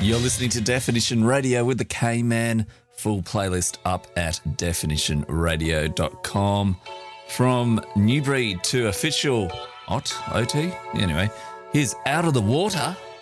You're listening to Definition Radio with the K-Man. Full playlist up at definitionradio.com. From New Breed to Official OT. Anyway, here's Out of the Water